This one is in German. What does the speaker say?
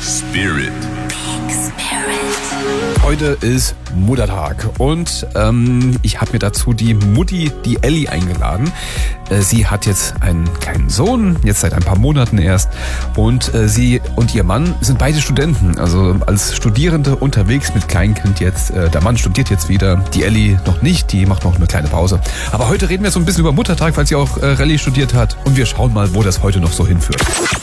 Spirit. Heute ist Muttertag und ich habe mir dazu die Mutti, die Elli, eingeladen. Sie hat jetzt einen kleinen Sohn, jetzt seit ein paar Monaten erst, und sie und ihr Mann sind beide Studenten, also als Studierende unterwegs mit Kleinkind jetzt. Der Mann studiert jetzt wieder, die Elli noch nicht, die macht noch eine kleine Pause. Aber heute reden wir so ein bisschen über Muttertag, weil sie auch Rallye studiert hat, und wir schauen mal, wo das heute noch so hinführt.